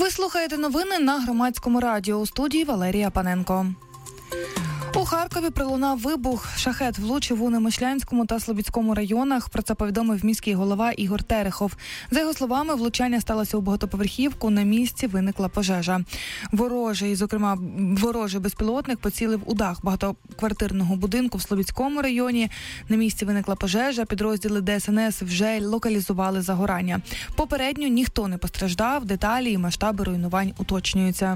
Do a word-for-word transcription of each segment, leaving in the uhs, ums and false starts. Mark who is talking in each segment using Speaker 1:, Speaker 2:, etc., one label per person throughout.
Speaker 1: Ви слухаєте новини на Громадському радіо. У студії Валерія Паненко. У Харкові пролунав вибух. Шахед влучив у Немишлянському та Слобідському районах. Про це повідомив міський голова Ігор Терехов. За його словами, влучання сталося у багатоповерхівку. На місці виникла пожежа. Ворожий, зокрема, ворожий безпілотник поцілив у дах багатоквартирного будинку в Слобідському районі. На місці виникла пожежа. Підрозділи Де Ес Ен Ес вже локалізували загорання. Попередньо ніхто не постраждав. Деталі і масштаби руйнувань уточнюються.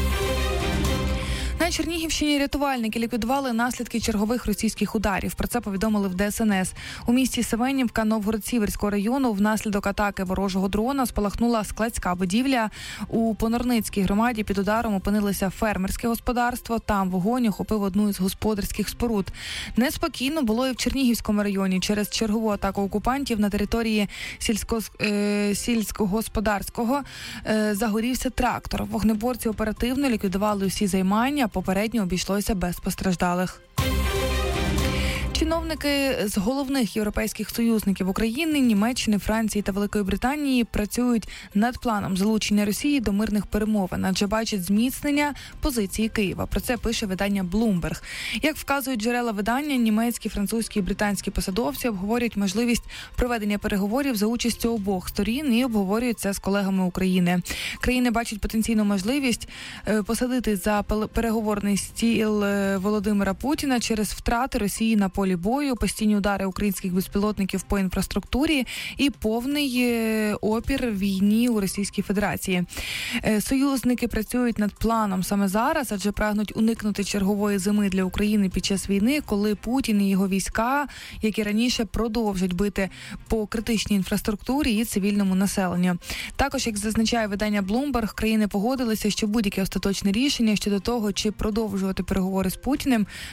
Speaker 1: На Чернігівщині рятувальники ліквідували наслідки чергових російських ударів. Про це повідомили в Де Ес Ен Ес. У місті Семенівка Новгород-Сіверського району внаслідок атаки ворожого дрона спалахнула складська будівля. У Понорницькій громаді під ударом опинилося фермерське господарство. Там вогонь охопив одну із господарських споруд. Неспокійно було і в Чернігівському районі. Через чергову атаку окупантів на території сільсько, е, сільськогосподарського е, загорівся трактор. Вогнеборці оперативно ліквідували усі займання. Попередньо обійшлося без постраждалих. Чиновники з головних європейських союзників України, Німеччини, Франції та Великої Британії працюють над планом залучення Росії до мирних перемовин, адже бачать зміцнення позиції Києва. Про це пише видання Bloomberg. Як вказують джерела видання, німецькі, французькі і британські посадовці обговорюють можливість проведення переговорів за участю обох сторін і обговорюють це з колегами України. Країни бачать потенційну можливість посадити за переговорний стіл Володимира Путіна через втрати Росії на полі бою, постійні удари українських безпілотників по інфраструктурі і повний опір війні у Російській Федерації. Союзники працюють над планом саме зараз, адже прагнуть уникнути чергової зими для України під час війни, коли Путін і його війська, як і раніше, продовжать бити по критичній інфраструктурі і цивільному населенню. Також, як зазначає видання Bloomberg, країни погодилися, що будь-яке остаточне рішення щодо того, чи продовжувати переговори з Путіним,